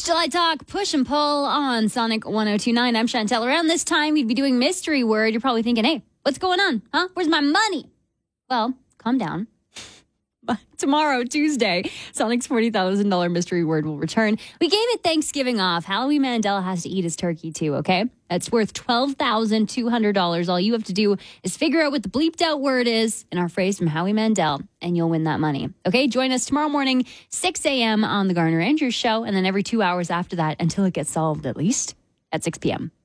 July Talk, push and pull on Sonic 102.9. I'm Chantel. Around this time, we'd be doing Mystery Word. You're probably thinking, hey, what's going on? Huh? Where's my money? Well, calm down. But tomorrow, Tuesday, Sonic's $40,000 Mystery Word will return. We gave it Thanksgiving off. Howie Mandel has to eat his turkey too, okay? That's worth $12,200. All you have to do is figure out what the bleeped out word is in our phrase from Howie Mandel, and you'll win that money. Okay, join us tomorrow morning, 6 a.m. on the Garner Andrews Show, and then every 2 hours after that until it gets solved, at least at 6 p.m.